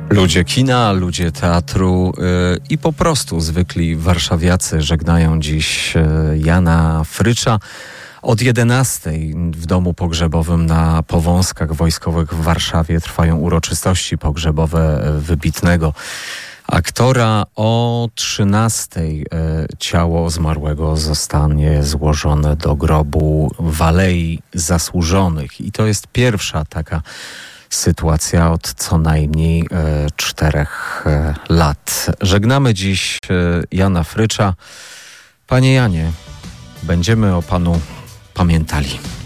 Ludzie kina, ludzie teatru i po prostu zwykli warszawiacy żegnają dziś Jana Frycza. Od 11:00 w domu pogrzebowym na Powązkach Wojskowych w Warszawie trwają uroczystości pogrzebowe wybitnego aktora. O 13:00 ciało zmarłego zostanie złożone do grobu w Alei Zasłużonych. I to jest pierwsza taka sytuacja od co najmniej 4 lat. Żegnamy dziś Jana Frycza. Panie Janie, będziemy o panu pamiętali.